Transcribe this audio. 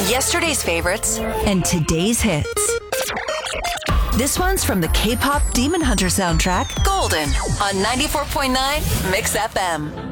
Yesterday's favorites and today's hits. This one's from the K-pop Demon Hunter soundtrack, Golden, on 94.9 Mix FM.